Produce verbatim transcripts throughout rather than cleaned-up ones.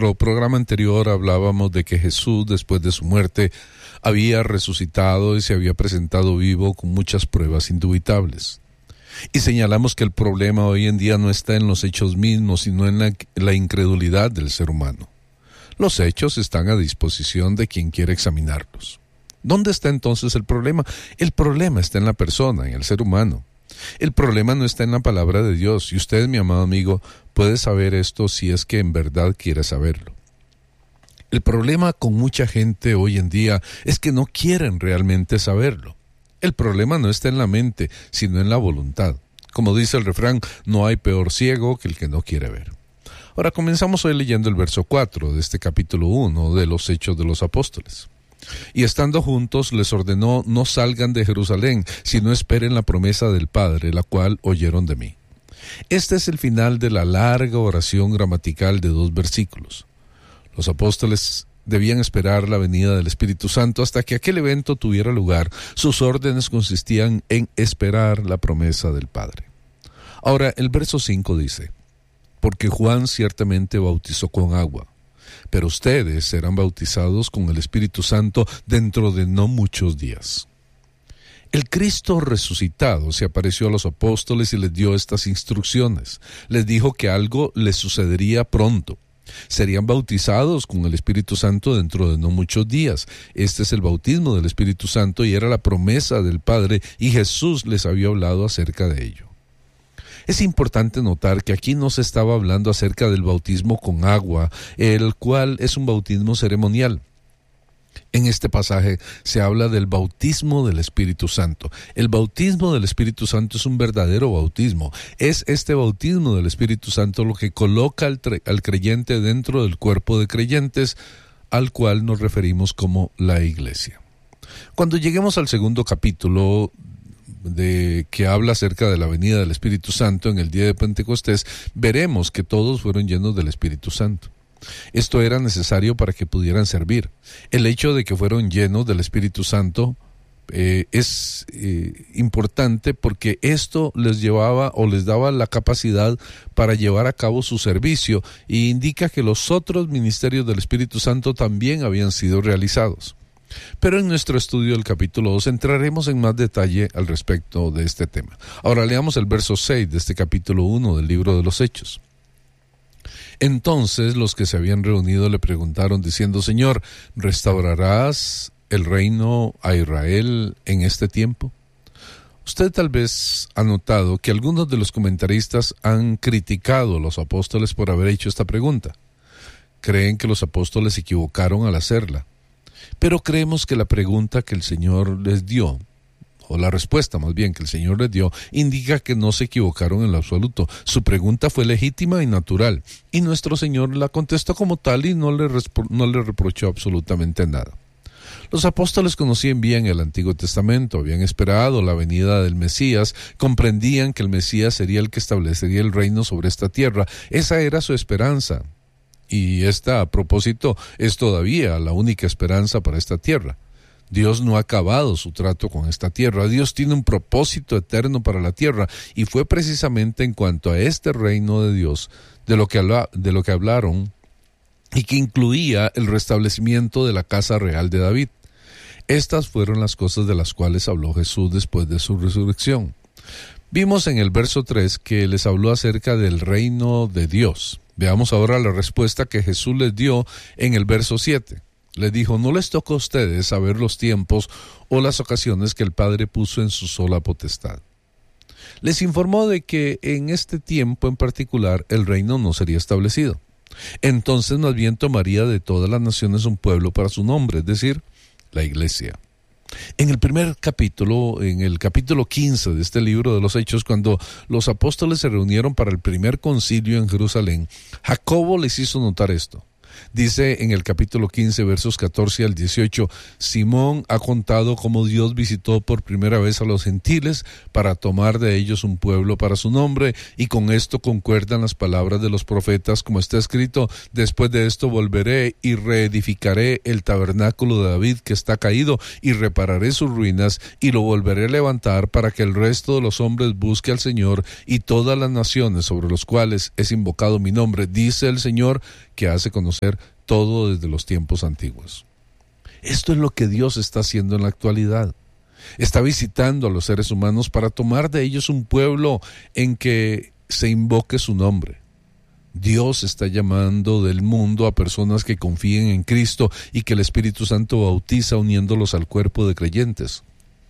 nuestro programa anterior hablábamos de que Jesús, después de su muerte, había resucitado y se había presentado vivo con muchas pruebas indubitables. Y señalamos que el problema hoy en día no está en los hechos mismos, sino en la, la incredulidad del ser humano. Los hechos están a disposición de quien quiere examinarlos. ¿Dónde está entonces el problema? El problema está en la persona, en el ser humano. El problema no está en la palabra de Dios, y usted, mi amado amigo, puede saber esto si es que en verdad quiere saberlo. El problema con mucha gente hoy en día es que no quieren realmente saberlo. El problema no está en la mente, sino en la voluntad. Como dice el refrán, no hay peor ciego que el que no quiere ver. Ahora comenzamos hoy leyendo el verso cuatro de este capítulo uno de los Hechos de los Apóstoles. Y estando juntos les ordenó: no salgan de Jerusalén, sino esperen la promesa del Padre, la cual oyeron de mí. Este es el final de la larga oración gramatical de dos versículos. Los apóstoles debían esperar la venida del Espíritu Santo hasta que aquel evento tuviera lugar. Sus órdenes consistían en esperar la promesa del Padre. Ahora, el verso cinco dice: porque Juan ciertamente bautizó con agua, pero ustedes serán bautizados con el Espíritu Santo dentro de no muchos días. El Cristo resucitado se apareció a los apóstoles y les dio estas instrucciones. Les dijo que algo les sucedería pronto. Serían bautizados con el Espíritu Santo dentro de no muchos días. Este es el bautismo del Espíritu Santo y era la promesa del Padre, y Jesús les había hablado acerca de ello. Es importante notar que aquí no se estaba hablando acerca del bautismo con agua, el cual es un bautismo ceremonial. En este pasaje se habla del bautismo del Espíritu Santo. El bautismo del Espíritu Santo es un verdadero bautismo. Es este bautismo del Espíritu Santo lo que coloca al, tre- al creyente dentro del cuerpo de creyentes, al cual nos referimos como la Iglesia. Cuando lleguemos al segundo capítulo, de que habla acerca de la venida del Espíritu Santo en el día de Pentecostés, veremos que todos fueron llenos del Espíritu Santo. Esto era necesario para que pudieran servir. El hecho de que fueron llenos del Espíritu Santo eh, es eh, importante porque esto les llevaba o les daba la capacidad para llevar a cabo su servicio, y indica que los otros ministerios del Espíritu Santo también habían sido realizados. Pero en nuestro estudio del capítulo dos entraremos en más detalle al respecto de este tema. Ahora leamos el verso seis de este capítulo uno del libro de los Hechos. Entonces los que se habían reunido le preguntaron diciendo: Señor, ¿restaurarás el reino a Israel en este tiempo? Usted tal vez ha notado que algunos de los comentaristas han criticado a los apóstoles por haber hecho esta pregunta. Creen que los apóstoles se equivocaron al hacerla. Pero creemos que la pregunta que el Señor les dio, o la respuesta más bien que el Señor les dio, indica que no se equivocaron en lo absoluto. Su pregunta fue legítima y natural, y nuestro Señor la contestó como tal y no le, respo- no le reprochó absolutamente nada. Los apóstoles conocían bien el Antiguo Testamento, habían esperado la venida del Mesías, comprendían que el Mesías sería el que establecería el reino sobre esta tierra. Esa era su esperanza. Y esta, a propósito, es todavía la única esperanza para esta tierra. Dios no ha acabado su trato con esta tierra. Dios tiene un propósito eterno para la tierra, y fue precisamente en cuanto a este reino de Dios de lo que, habla, de lo que hablaron, y que incluía el restablecimiento de la casa real de David. Estas fueron las cosas de las cuales habló Jesús después de su resurrección. Vimos en el verso tres que les habló acerca del reino de Dios. Veamos ahora la respuesta que Jesús les dio en el verso siete. Les dijo: no les toca a ustedes saber los tiempos o las ocasiones que el Padre puso en su sola potestad. Les informó de que en este tiempo en particular el reino no sería establecido. Entonces más bien tomaría de todas las naciones un pueblo para su nombre, es decir, la Iglesia. En el primer capítulo, en el capítulo quince de este libro de los Hechos, cuando los apóstoles se reunieron para el primer concilio en Jerusalén, Jacobo les hizo notar esto. Dice en el capítulo quince, versos catorce al dieciocho, Simón ha contado cómo Dios visitó por primera vez a los gentiles para tomar de ellos un pueblo para su nombre, y con esto concuerdan las palabras de los profetas, como está escrito: después de esto volveré y reedificaré el tabernáculo de David que está caído, y repararé sus ruinas, y lo volveré a levantar para que el resto de los hombres busque al Señor, y todas las naciones sobre los cuales es invocado mi nombre, dice el Señor, que hace conocer todo desde los tiempos antiguos. Esto es lo que Dios está haciendo en la actualidad. Está visitando a los seres humanos para tomar de ellos un pueblo en que se invoque su nombre. Dios está llamando del mundo a personas que confíen en Cristo y que el Espíritu Santo bautiza uniéndolos al cuerpo de creyentes,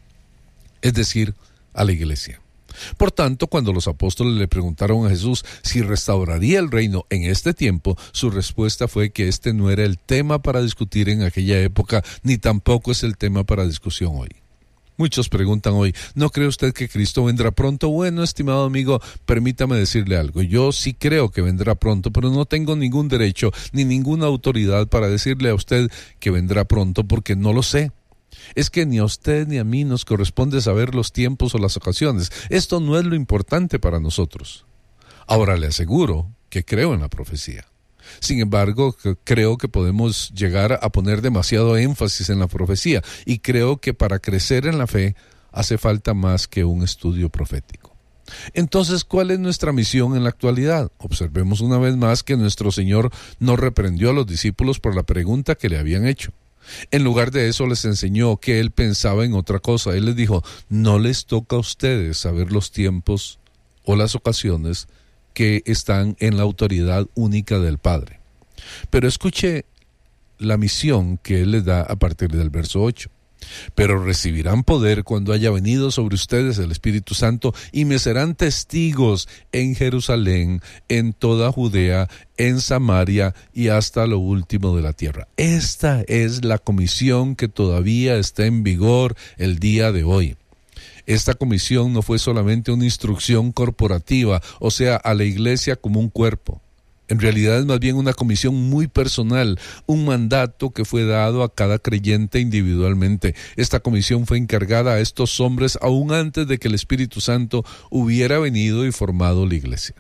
es decir, a la iglesia. Por tanto, cuando los apóstoles le preguntaron a Jesús si restauraría el reino en este tiempo, su respuesta fue que este no era el tema para discutir en aquella época, ni tampoco es el tema para discusión hoy. Muchos preguntan hoy, ¿no cree usted que Cristo vendrá pronto? Bueno, estimado amigo, permítame decirle algo. Yo sí creo que vendrá pronto, pero no tengo ningún derecho ni ninguna autoridad para decirle a usted que vendrá pronto porque no lo sé. Es que ni a usted ni a mí nos corresponde saber los tiempos o las ocasiones. Esto no es lo importante para nosotros. Ahora le aseguro que creo en la profecía. Sin embargo, creo que podemos llegar a poner demasiado énfasis en la profecía y creo que para crecer en la fe hace falta más que un estudio profético. Entonces, ¿cuál es nuestra misión en la actualidad? Observemos una vez más que nuestro Señor no reprendió a los discípulos por la pregunta que le habían hecho. En lugar de eso les enseñó que Él pensaba en otra cosa. Él les dijo, no les toca a ustedes saber los tiempos o las ocasiones que están en la autoridad única del Padre. Pero escuche la misión que Él les da a partir del verso ocho. Pero recibirán poder cuando haya venido sobre ustedes el Espíritu Santo y me serán testigos en Jerusalén, en toda Judea, en Samaria y hasta lo último de la tierra. Esta es la comisión que todavía está en vigor el día de hoy. Esta comisión no fue solamente una instrucción corporativa, o sea, a la iglesia como un cuerpo. En realidad es más bien una comisión muy personal, un mandato que fue dado a cada creyente individualmente. Esta comisión fue encargada a estos hombres aún antes de que el Espíritu Santo hubiera venido y formado la iglesia.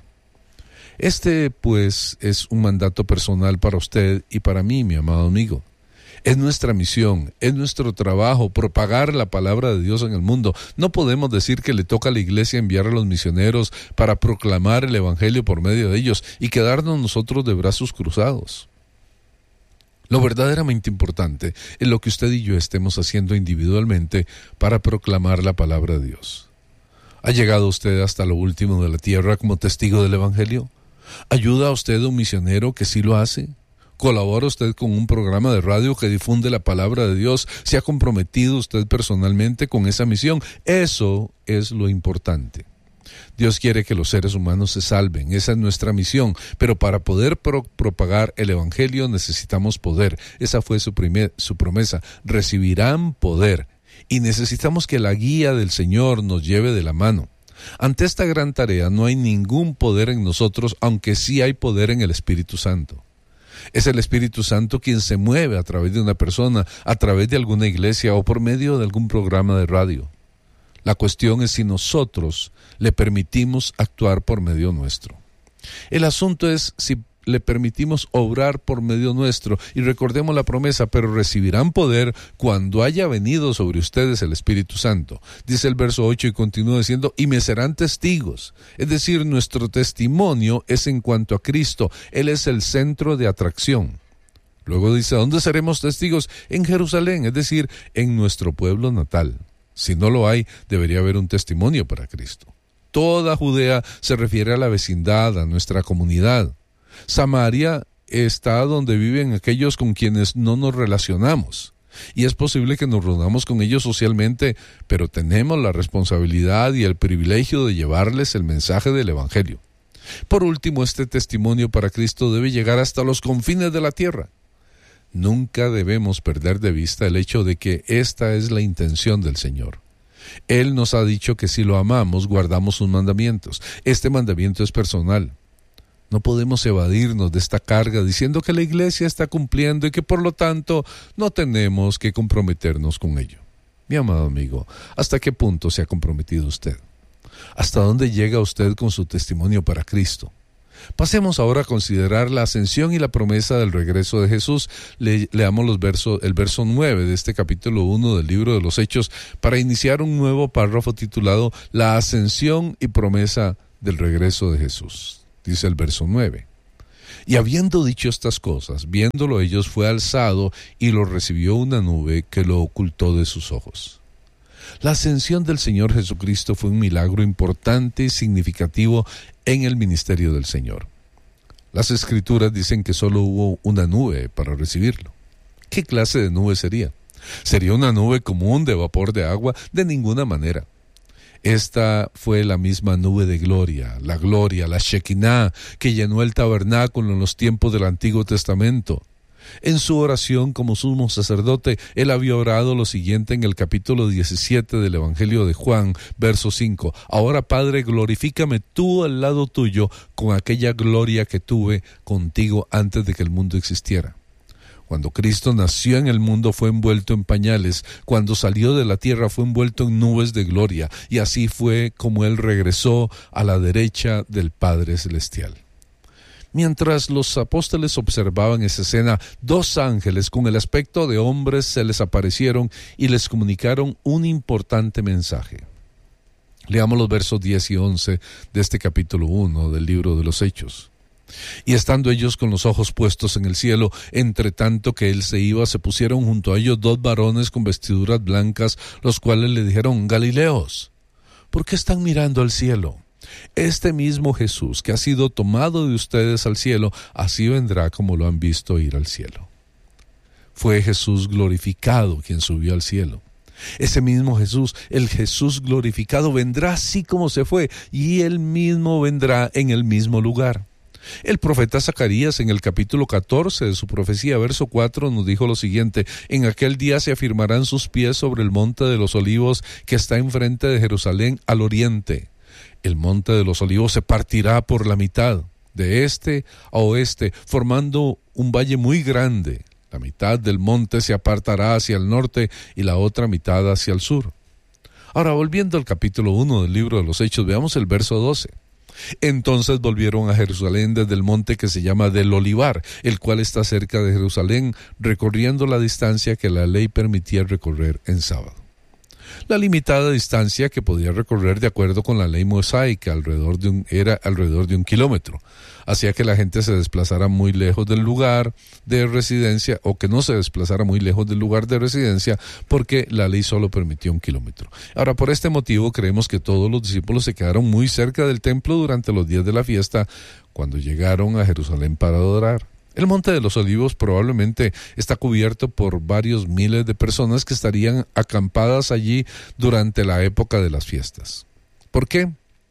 Este, pues, es un mandato personal para usted y para mí, mi amado amigo. Es nuestra misión, es nuestro trabajo propagar la palabra de Dios en el mundo. No podemos decir que le toca a la iglesia enviar a los misioneros para proclamar el evangelio por medio de ellos y quedarnos nosotros de brazos cruzados. Lo verdaderamente importante es lo que usted y yo estemos haciendo individualmente para proclamar la palabra de Dios. ¿Ha llegado usted hasta lo último de la tierra como testigo del evangelio? ¿Ayuda a usted a un misionero que sí lo hace? ¿Colabora usted con un programa de radio que difunde la palabra de Dios? ¿Se ha comprometido usted personalmente con esa misión? Eso es lo importante. Dios quiere que los seres humanos se salven, esa es nuestra misión, pero para poder pro- propagar el evangelio necesitamos poder. Esa fue su, primer, su promesa, recibirán poder y necesitamos que la guía del Señor nos lleve de la mano. Ante esta gran tarea no hay ningún poder en nosotros, aunque sí hay poder en el Espíritu Santo. Es el Espíritu Santo quien se mueve a través de una persona, a través de alguna iglesia o por medio de algún programa de radio. La cuestión es si nosotros le permitimos actuar por medio nuestro. El asunto es si le permitimos obrar por medio nuestro, y recordemos la promesa, pero recibirán poder cuando haya venido sobre ustedes el Espíritu Santo. Dice el verso ocho y continúa diciendo, y me serán testigos. Es decir, nuestro testimonio es en cuanto a Cristo. Él es el centro de atracción. Luego dice, ¿dónde seremos testigos? En Jerusalén, es decir, en nuestro pueblo natal. Si no lo hay, debería haber un testimonio para Cristo. Toda Judea se refiere a la vecindad, a nuestra comunidad. Samaria está donde viven aquellos con quienes no nos relacionamos. Y es posible que nos reunamos con ellos socialmente, pero tenemos la responsabilidad y el privilegio de llevarles el mensaje del Evangelio. Por último, este testimonio para Cristo debe llegar hasta los confines de la tierra. Nunca debemos perder de vista el hecho de que esta es la intención del Señor. Él nos ha dicho que si lo amamos, guardamos sus mandamientos. Este mandamiento es personal. No podemos evadirnos de esta carga diciendo que la iglesia está cumpliendo y que por lo tanto no tenemos que comprometernos con ello. Mi amado amigo, ¿hasta qué punto se ha comprometido usted? ¿Hasta dónde llega usted con su testimonio para Cristo? Pasemos ahora a considerar la ascensión y la promesa del regreso de Jesús. Le, leamos los versos, el verso nueve de este capítulo uno del libro de los Hechos para iniciar un nuevo párrafo titulado La ascensión y promesa del regreso de Jesús. Dice el verso nueve. Y habiendo dicho estas cosas, viéndolo ellos, fue alzado y lo recibió una nube que lo ocultó de sus ojos. La ascensión del Señor Jesucristo fue un milagro importante y significativo en el ministerio del Señor. Las Escrituras dicen que solo hubo una nube para recibirlo. ¿Qué clase de nube sería? ¿Sería una nube común de vapor de agua? De ninguna manera. Esta fue la misma nube de gloria, la gloria, la Shekinah, que llenó el tabernáculo en los tiempos del Antiguo Testamento. En su oración como sumo sacerdote, él había orado lo siguiente en el capítulo diecisiete del Evangelio de Juan, verso cinco. Ahora, Padre, glorifícame tú al lado tuyo con aquella gloria que tuve contigo antes de que el mundo existiera. Cuando Cristo nació en el mundo fue envuelto en pañales, cuando salió de la tierra fue envuelto en nubes de gloria, y así fue como él regresó a la derecha del Padre Celestial. Mientras los apóstoles observaban esa escena, dos ángeles con el aspecto de hombres se les aparecieron y les comunicaron un importante mensaje. Leamos los versos diez y once de este capítulo uno del libro de los Hechos. Y estando ellos con los ojos puestos en el cielo, entre tanto que él se iba, se pusieron junto a ellos dos varones con vestiduras blancas, los cuales le dijeron: Galileos, ¿por qué están mirando al cielo? Este mismo Jesús que ha sido tomado de ustedes al cielo, así vendrá como lo han visto ir al cielo. Fue Jesús glorificado quien subió al cielo. Ese mismo Jesús, el Jesús glorificado, vendrá así como se fue, y él mismo vendrá en el mismo lugar. El profeta Zacarías en el capítulo catorce de su profecía, verso cuatro, nos dijo lo siguiente: en aquel día se afirmarán sus pies sobre el monte de los olivos que está enfrente de Jerusalén al oriente. El monte de los olivos se partirá por la mitad, de este a oeste, formando un valle muy grande. La mitad del monte se apartará hacia el norte y la otra mitad hacia el sur. Ahora, volviendo al capítulo uno del libro de los Hechos, veamos el verso doce. Entonces volvieron a Jerusalén desde el monte que se llama del Olivar, el cual está cerca de Jerusalén, recorriendo la distancia que la ley permitía recorrer en sábado. La limitada distancia que podía recorrer de acuerdo con la ley mosaica alrededor de un, era alrededor de un kilómetro. Hacía que la gente se desplazara muy lejos del lugar de residencia o que no se desplazara muy lejos del lugar de residencia porque la ley solo permitía un kilómetro. Ahora, por este motivo creemos que todos los discípulos se quedaron muy cerca del templo durante los días de la fiesta cuando llegaron a Jerusalén para adorar. El Monte de los Olivos probablemente está cubierto por varios miles de personas que estarían acampadas allí durante la época de las fiestas. ¿Por qué?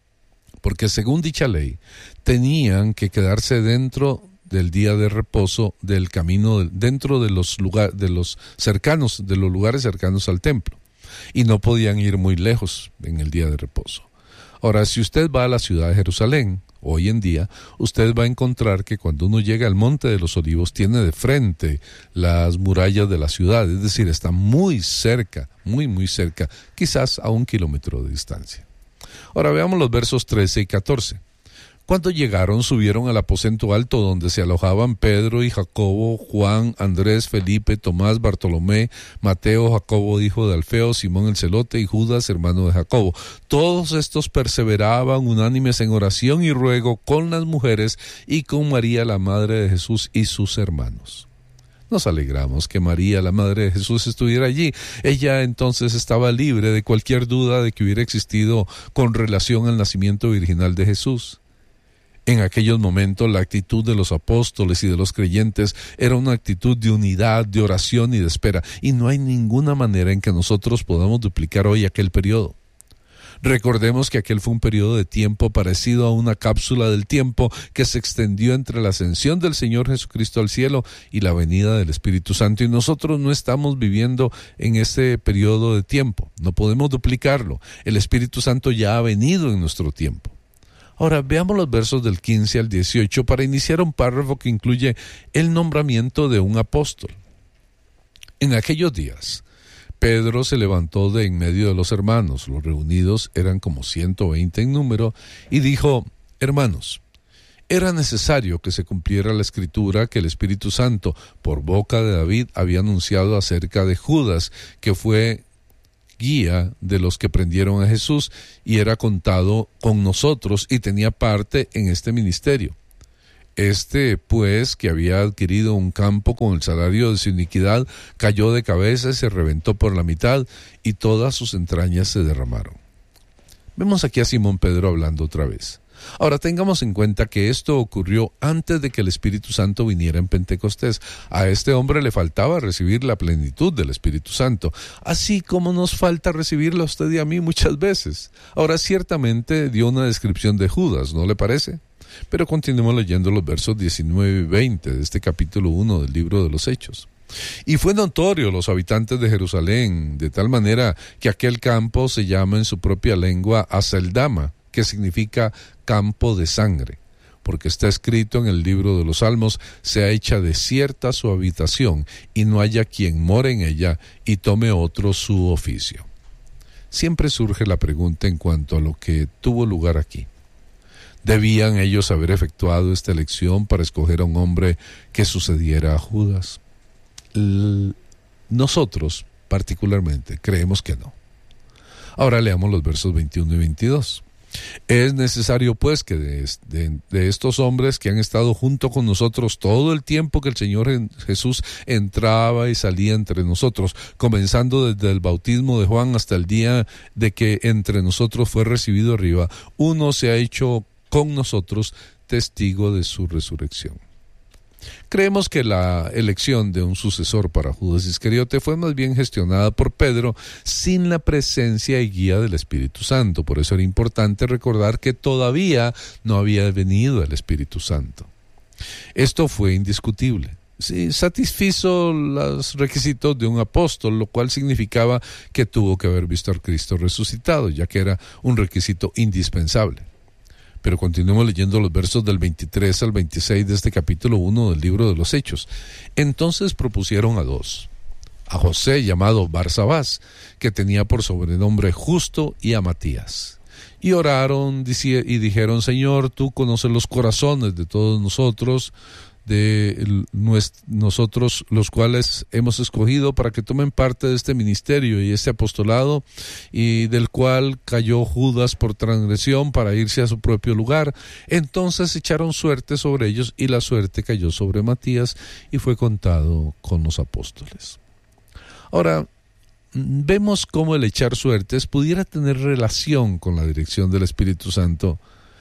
Porque según dicha ley, tenían que quedarse dentro del día de reposo del camino, dentro de los lugares, de los cercanos, de los lugares cercanos al templo, y no podían ir muy lejos en el día de reposo. Ahora, si usted va a la ciudad de Jerusalén, hoy en día, usted va a encontrar que cuando uno llega al Monte de los Olivos, tiene de frente las murallas de la ciudad, es decir, está muy cerca, muy, muy cerca, quizás a un kilómetro de distancia. Ahora veamos los versos trece y catorce. Cuando llegaron, subieron al aposento alto donde se alojaban Pedro y Jacobo, Juan, Andrés, Felipe, Tomás, Bartolomé, Mateo, Jacobo hijo de Alfeo, Simón el celote y Judas, hermano de Jacobo. Todos estos perseveraban unánimes en oración y ruego con las mujeres y con María, la madre de Jesús, y sus hermanos. Nos alegramos que María, la madre de Jesús, estuviera allí. Ella entonces estaba libre de cualquier duda de que hubiera existido con relación al nacimiento virginal de Jesús. En aquellos momentos la actitud de los apóstoles y de los creyentes era una actitud de unidad, de oración y de espera, y no hay ninguna manera en que nosotros podamos duplicar hoy aquel periodo. Recordemos que aquel fue un periodo de tiempo parecido a una cápsula del tiempo que se extendió entre la ascensión del Señor Jesucristo al cielo y la venida del Espíritu Santo, y nosotros no estamos viviendo en ese periodo de tiempo, no podemos duplicarlo. El Espíritu Santo ya ha venido en nuestro tiempo. Ahora veamos los versos del quince al dieciocho para iniciar un párrafo que incluye el nombramiento de un apóstol. En aquellos días, Pedro se levantó de en medio de los hermanos, los reunidos eran como ciento veinte en número, y dijo: Hermanos, era necesario que se cumpliera la escritura que el Espíritu Santo, por boca de David, había anunciado acerca de Judas, que fue guía de los que prendieron a Jesús y era contado con nosotros y tenía parte en este ministerio. Este, pues, que había adquirido un campo con el salario de su iniquidad, cayó de cabeza y se reventó por la mitad, y todas sus entrañas se derramaron. Vemos aquí a Simón Pedro hablando otra vez. Ahora tengamos en cuenta que esto ocurrió antes de que el Espíritu Santo viniera en Pentecostés. A este hombre le faltaba recibir la plenitud del Espíritu Santo, así como nos falta recibirla a usted y a mí muchas veces. Ahora ciertamente dio una descripción de Judas, ¿no le parece? Pero continuemos leyendo los versos diecinueve y veinte de este capítulo uno del libro de los Hechos. Y fue notorio a los habitantes de Jerusalén, de tal manera que aquel campo se llama en su propia lengua Aceldama, que significa campo de sangre, porque está escrito en el libro de los Salmos: sea hecha desierta su habitación, y no haya quien more en ella, y tome otro su oficio. Siempre surge la pregunta en cuanto a lo que tuvo lugar aquí. ¿Debían ellos haber efectuado esta elección para escoger a un hombre que sucediera a Judas? L- nosotros, particularmente, creemos que no. Ahora leamos los versos veintiuno y veintidós. Es necesario pues que de, de, de estos hombres que han estado junto con nosotros todo el tiempo que el Señor Jesús entraba y salía entre nosotros, comenzando desde el bautismo de Juan hasta el día de que entre nosotros fue recibido arriba, uno se ha hecho con nosotros testigo de su resurrección. Creemos que la elección de un sucesor para Judas Iscariote fue más bien gestionada por Pedro sin la presencia y guía del Espíritu Santo. Por eso era importante recordar que todavía no había venido el Espíritu Santo. Esto fue indiscutible. Sí, satisfizo los requisitos de un apóstol, lo cual significaba que tuvo que haber visto al Cristo resucitado, ya que era un requisito indispensable. Pero continuemos leyendo los versos del veintitrés al veintiséis de este capítulo uno del libro de los Hechos. Entonces propusieron a dos, a José llamado Barsabás, que tenía por sobrenombre Justo, y a Matías. Y oraron y dijeron: Señor, tú conoces los corazones de todos nosotros, de nosotros los cuales hemos escogido para que tomen parte de este ministerio y este apostolado, y del cual cayó Judas por transgresión para irse a su propio lugar. Entonces echaron suerte sobre ellos, y la suerte cayó sobre Matías, y fue contado con los apóstoles. Ahora, vemos cómo el echar suertes pudiera tener relación con la dirección del Espíritu Santo.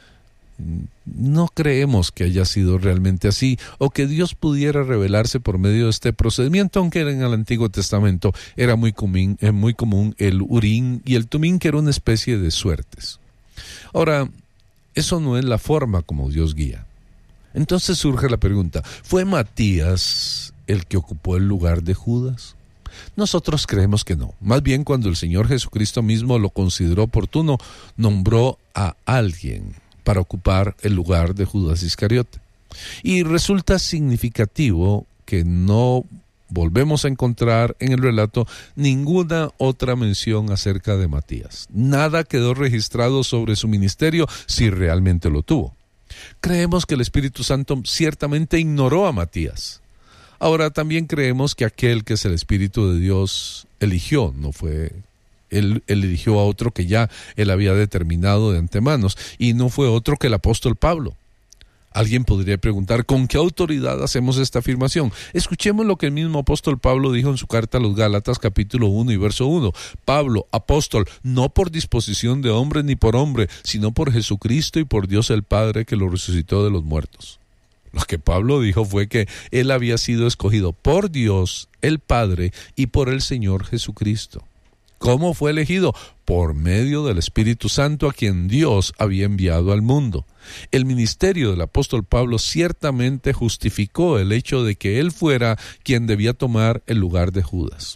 No creemos que haya sido realmente así, o que Dios pudiera revelarse por medio de este procedimiento, aunque en el Antiguo Testamento era muy común, eh, muy común el Urim y el Tumim, que era una especie de suertes. Ahora, eso no es la forma como Dios guía. Entonces surge la pregunta: ¿fue Matías el que ocupó el lugar de Judas? Nosotros creemos que no. Más bien, cuando el Señor Jesucristo mismo lo consideró oportuno, nombró a alguien para ocupar el lugar de Judas Iscariote. Y resulta significativo que no volvemos a encontrar en el relato ninguna otra mención acerca de Matías. Nada quedó registrado sobre su ministerio, si realmente lo tuvo. Creemos que el Espíritu Santo ciertamente ignoró a Matías. Ahora, también creemos que aquel que es el Espíritu de Dios eligió, no fue Él, él eligió a otro que ya él había determinado de antemano, y no fue otro que el apóstol Pablo. Alguien podría preguntar: ¿con qué autoridad hacemos esta afirmación? Escuchemos lo que el mismo apóstol Pablo dijo en su carta a los Gálatas, capítulo uno y verso uno. Pablo, apóstol, no por disposición de hombre ni por hombre, sino por Jesucristo y por Dios el Padre, que lo resucitó de los muertos. Lo que Pablo dijo fue que él había sido escogido por Dios el Padre y por el Señor Jesucristo. ¿Cómo fue elegido? Por medio del Espíritu Santo, a quien Dios había enviado al mundo. El ministerio del apóstol Pablo ciertamente justificó el hecho de que él fuera quien debía tomar el lugar de Judas.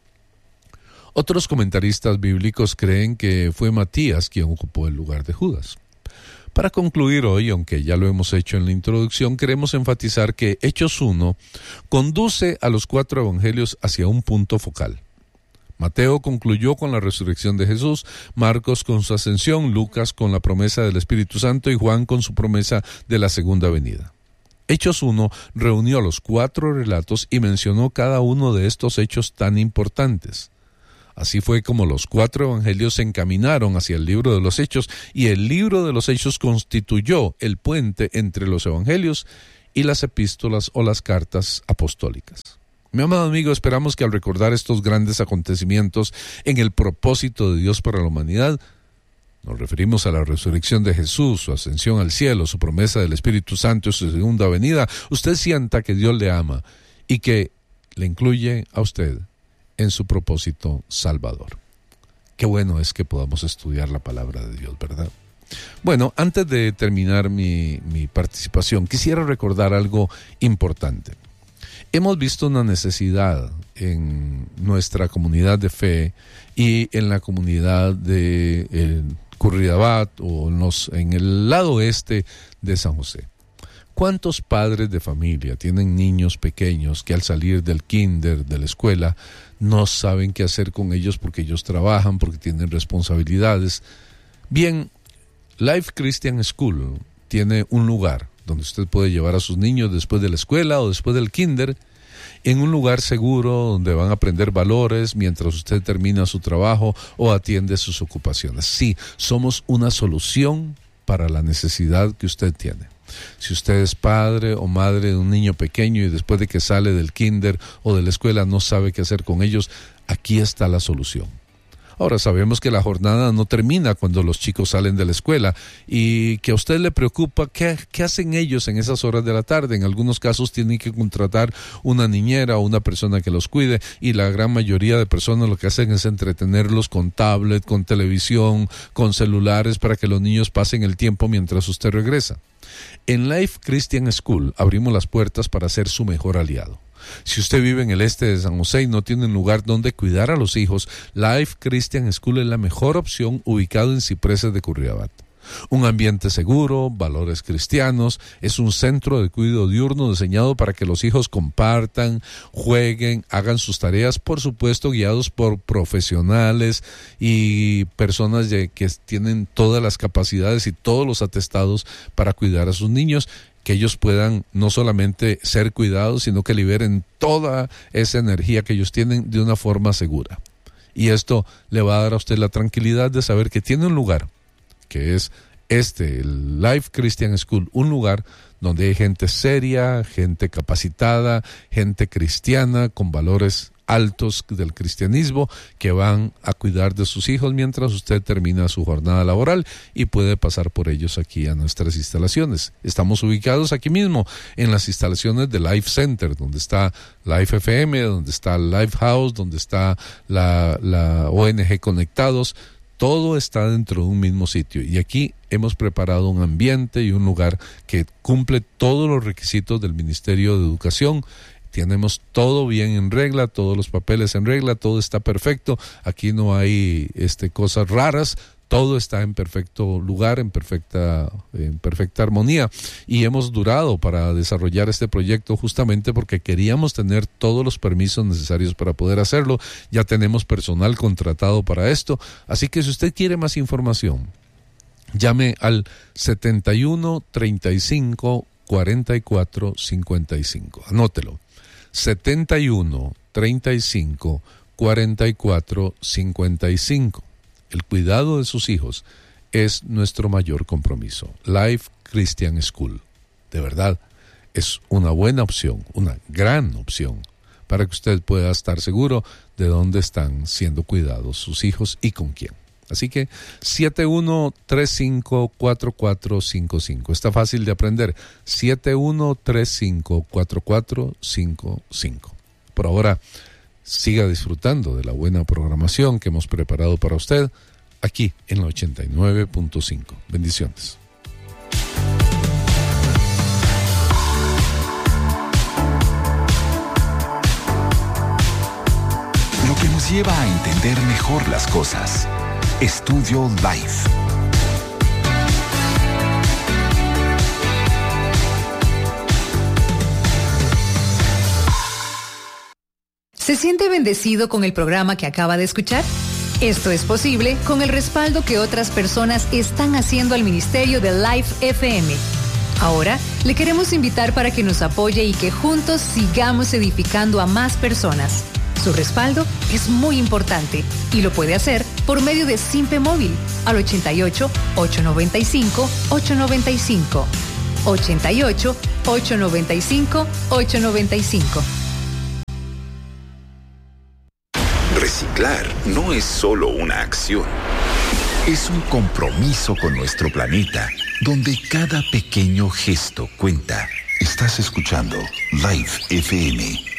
Otros comentaristas bíblicos creen que fue Matías quien ocupó el lugar de Judas. Para concluir hoy, aunque ya lo hemos hecho en la introducción, queremos enfatizar que Hechos uno conduce a los cuatro evangelios hacia un punto focal. Mateo concluyó con la resurrección de Jesús, Marcos con su ascensión, Lucas con la promesa del Espíritu Santo y Juan con su promesa de la segunda venida. Hechos uno reunió los cuatro relatos y mencionó cada uno de estos hechos tan importantes. Así fue como los cuatro evangelios se encaminaron hacia el libro de los Hechos, y el libro de los Hechos constituyó el puente entre los evangelios y las epístolas o las cartas apostólicas. Mi amado amigo, esperamos que al recordar estos grandes acontecimientos en el propósito de Dios para la humanidad, nos referimos a la resurrección de Jesús, su ascensión al cielo, su promesa del Espíritu Santo y su segunda venida, usted sienta que Dios le ama y que le incluye a usted en su propósito salvador. Qué bueno es que podamos estudiar la palabra de Dios, ¿verdad? Bueno, antes de terminar mi, mi participación, quisiera recordar algo importante. Hemos visto una necesidad en nuestra comunidad de fe y en la comunidad de eh, Curridabat o en, los, en el lado oeste de San José. ¿Cuántos padres de familia tienen niños pequeños que al salir del kinder, de la escuela, no saben qué hacer con ellos porque ellos trabajan, porque tienen responsabilidades? Bien, Life Christian School tiene un lugar donde usted puede llevar a sus niños después de la escuela o después del kinder, en un lugar seguro donde van a aprender valores mientras usted termina su trabajo o atiende sus ocupaciones. Sí, somos una solución para la necesidad que usted tiene. Si usted es padre o madre de un niño pequeño y después de que sale del kinder o de la escuela no sabe qué hacer con ellos, aquí está la solución. Ahora, sabemos que la jornada no termina cuando los chicos salen de la escuela y que a usted le preocupa qué, qué hacen ellos en esas horas de la tarde. En algunos casos tienen que contratar una niñera o una persona que los cuide, y la gran mayoría de personas lo que hacen es entretenerlos con tablet, con televisión, con celulares para que los niños pasen el tiempo mientras usted regresa. En Life Christian School abrimos las puertas para ser su mejor aliado. Si usted vive en el este de San José y no tiene un lugar donde cuidar a los hijos, Life Christian School es la mejor opción, ubicado en Cipreses de Curridabat. Un ambiente seguro, valores cristianos, es un centro de cuidado diurno diseñado para que los hijos compartan, jueguen, hagan sus tareas, por supuesto guiados por profesionales y personas de, que tienen todas las capacidades y todos los atestados para cuidar a sus niños, que ellos puedan no solamente ser cuidados, sino que liberen toda esa energía que ellos tienen de una forma segura. Y esto le va a dar a usted la tranquilidad de saber que tiene un lugar, que es este, el Life Christian School, un lugar donde hay gente seria, gente capacitada, gente cristiana con valores altos del cristianismo, que van a cuidar de sus hijos mientras usted termina su jornada laboral y puede pasar por ellos aquí a nuestras instalaciones. Estamos ubicados aquí mismo en las instalaciones de Life Center, donde está Life F M, donde está Life House, donde está la, la O N G Conectados. Todo está dentro de un mismo sitio, y aquí hemos preparado un ambiente y un lugar que cumple todos los requisitos del Ministerio de Educación. Tenemos todo bien en regla, todos los papeles en regla, todo está perfecto. Aquí no hay este, cosas raras, todo está en perfecto lugar, en perfecta, en perfecta armonía. Y hemos durado para desarrollar este proyecto justamente porque queríamos tener todos los permisos necesarios para poder hacerlo. Ya tenemos personal contratado para esto. Así que si usted quiere más información, llame al setenta y uno, treinta y cinco, cuarenta y cuatro, cincuenta y cinco. Anótelo. setenta y uno, treinta y cinco, cuarenta y cuatro, cincuenta y cinco. El cuidado de sus hijos es nuestro mayor compromiso. Life Christian School, de verdad, es una buena opción, una gran opción, para que usted pueda estar seguro de dónde están siendo cuidados sus hijos y con quién. Así que siete uno tres cinco cuatro cuatro cinco cinco. Está fácil de aprender. siete uno tres cinco cuatro cuatro cinco cinco. Por ahora, siga disfrutando de la buena programación que hemos preparado para usted aquí en la ochenta y nueve punto cinco. Bendiciones. Lo que nos lleva a entender mejor las cosas. Estudio Life. ¿Se siente bendecido con el programa que acaba de escuchar? Esto es posible con el respaldo que otras personas están haciendo al ministerio de Life F M. Ahora, le queremos invitar para que nos apoye y que juntos sigamos edificando a más personas. Su respaldo es muy importante y lo puede hacer por medio de Simpe Móvil al ochenta y ocho, ochocientos noventa y cinco, ochocientos noventa y cinco. ochenta y ocho, ochocientos noventa y cinco, ochocientos noventa y cinco. Reciclar no es solo una acción. Es un compromiso con nuestro planeta, donde cada pequeño gesto cuenta. Estás escuchando Live F M.